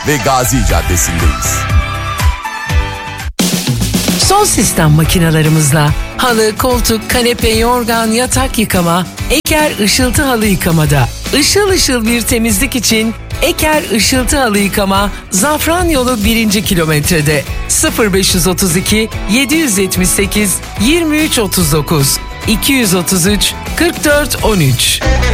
ve Gazi Caddesi'ndeyiz. Son sistem makinalarımızla halı, koltuk, kanepe, yorgan, yatak yıkama, Eker Işıltı Halı Yıkamada. Işıl ışıl bir temizlik için Eker Işıltı Halı Yıkama, Zafran Yolu 1. kilometrede. 0532 778 2339 233 44 13.